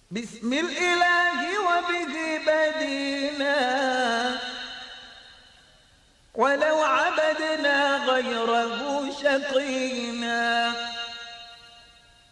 بسم الإله وبه بدينا، ولو عبدنا غيره شقينا.